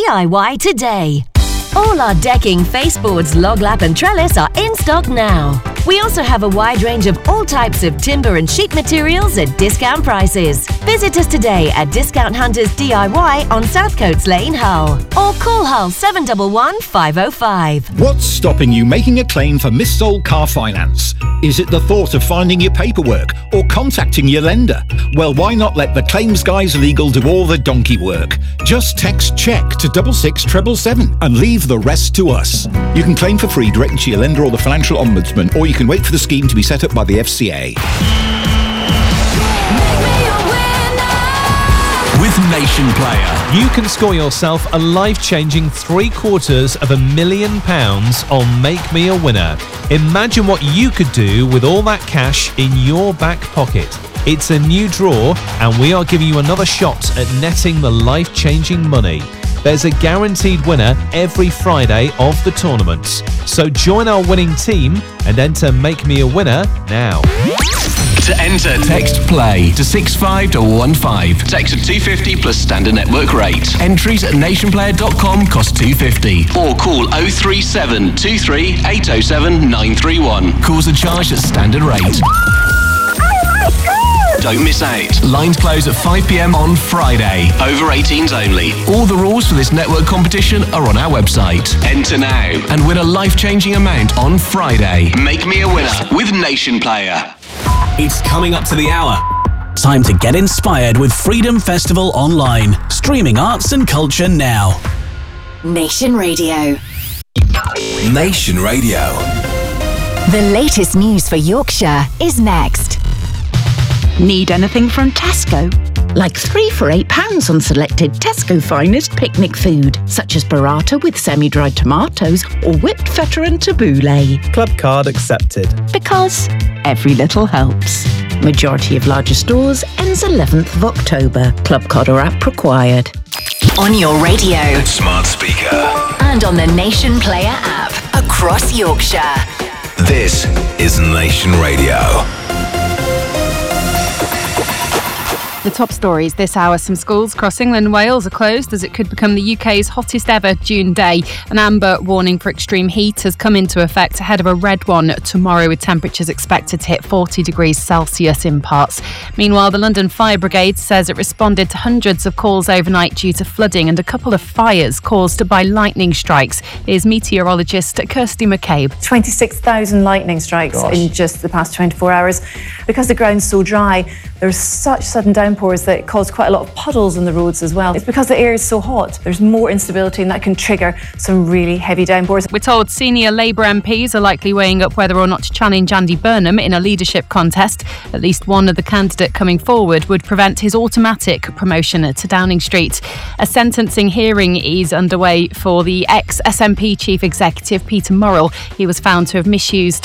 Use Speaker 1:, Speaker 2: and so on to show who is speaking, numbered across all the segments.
Speaker 1: DIY today. All our decking, faseboards, log lap and trellis are in stock now. We also have a wide range of all types of timber and sheet materials at discount prices. Visit us today at Discount Hunters DIY on Southcoats Lane, Hull. Or call Hull 711 505.
Speaker 2: What's stopping you making a claim for missold car finance? Is it the thought of finding your paperwork or contacting your lender? Well, why not let the Claims Guys Legal do all the donkey work? Just text CHECK to 66777 and leave the rest to us. You can claim for free directly to your lender or the Financial Ombudsman, or you can wait for the scheme to be set up by the FCA.
Speaker 3: With Nation Player,
Speaker 4: you can score yourself a life-changing £750,000 on Make Me a Winner. Imagine what you could do with all that cash in your back pocket. It's a new draw, and we are giving you another shot at netting the life-changing money. There's a guaranteed winner every Friday of the tournaments. So join our winning team and enter Make Me a Winner now.
Speaker 3: To enter, text PLAY to 65215. Text of $2.50 plus standard network rate. Entries at nationplayer.com cost $2.50. Or call 037 23 807 931. Calls are charged at standard rate. Don't miss out. Lines close at 5 p.m. on Friday. Over 18s only. All the rules for this network competition are on our website. Enter now and win a life-changing amount on Friday. Make Me a Winner with Nation Player.
Speaker 5: It's coming up to the hour. Time to get inspired with Freedom Festival Online. Streaming arts and culture now.
Speaker 1: Nation Radio.
Speaker 3: Nation Radio.
Speaker 1: The latest news for Yorkshire is next.
Speaker 6: Need anything from Tesco? Like 3 for £8 on selected Tesco finest picnic food, such as burrata with semi-dried tomatoes or whipped feta and tabbouleh.
Speaker 7: Club card accepted.
Speaker 6: Because every little helps. Majority of larger stores ends 11th of October. Club card or app required.
Speaker 1: On your radio.
Speaker 3: Smart speaker.
Speaker 1: And on the Nation Player app. Across Yorkshire.
Speaker 3: This is Nation Radio.
Speaker 8: The top stories this hour. Some schools across England and Wales are closed as it could become the UK's hottest ever June day. An amber warning for extreme heat has come into effect ahead of a red one tomorrow, with temperatures expected to hit 40 degrees Celsius in parts. Meanwhile, the London Fire Brigade says it responded to hundreds of calls overnight due to flooding and a couple of fires caused by lightning strikes. Here's meteorologist Kirsty McCabe.
Speaker 9: 26,000 lightning strikes in just the past 24 hours. Because the ground's so dry, there's such sudden downpours that it caused quite a lot of puddles on the roads as well. It's because the air is so hot. There's more instability and that can trigger some really heavy downpours.
Speaker 8: We're told senior Labour MPs are likely weighing up whether or not to challenge Andy Burnham in a leadership contest. At least one of the candidates coming forward would prevent his automatic promotion to Downing Street. A sentencing hearing is underway for the ex-SNP chief executive Peter Murrell. He was found to have misused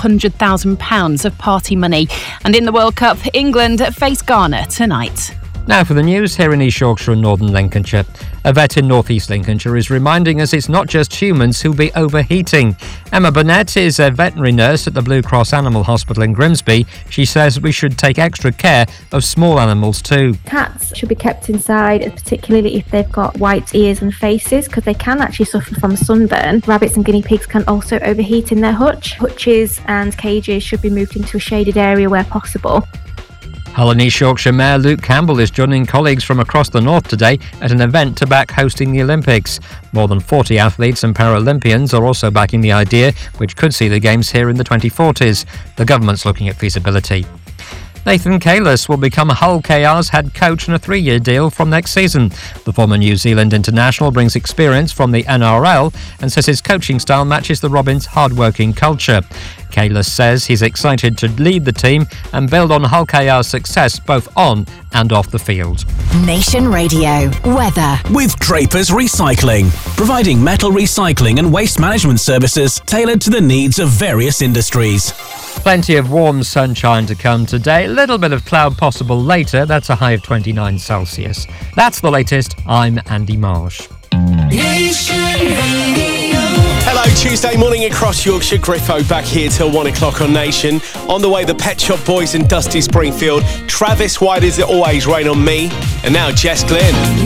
Speaker 8: £400,000 of party money. And in the World Cup, England face Ghana tonight.
Speaker 10: Now for the news here in East Yorkshire and Northern Lincolnshire. A vet in North East Lincolnshire is reminding us it's not just humans who'll be overheating. Emma Burnett is a veterinary nurse at the Blue Cross Animal Hospital in Grimsby. She says we should take extra care of small animals too.
Speaker 11: Cats should be kept inside, particularly if they've got white ears and faces, because they can actually suffer from sunburn. Rabbits and guinea pigs can also overheat in their hutch. Hutches and cages should be moved into a shaded area where possible.
Speaker 10: Hull and East Yorkshire Mayor Luke Campbell is joining colleagues from across the north today at an event to back hosting the Olympics. More than 40 athletes and Paralympians are also backing the idea, which could see the Games here in the 2040s. The government's looking at feasibility. Nathan Kalis will become Hull KR's head coach on a 3-year deal from next season. The former New Zealand international brings experience from the NRL and says his coaching style matches the Robins' hard-working culture. Kalis says he's excited to lead the team and build on Hull KR's success both on and off the field.
Speaker 1: Nation Radio weather.
Speaker 5: With Draper's Recycling, providing metal recycling and waste management services tailored to the needs of various industries.
Speaker 10: Plenty of warm sunshine to come today. A little bit of cloud possible later. That's a high of 29 Celsius. That's the latest. I'm Andy Marsh.
Speaker 7: Hello, Tuesday morning across Yorkshire. Griffo back here till 1 o'clock on Nation. On the way, the Pet Shop Boys and Dusty Springfield. Travis White, Is It Always Rain on Me? And now Jess Glynn.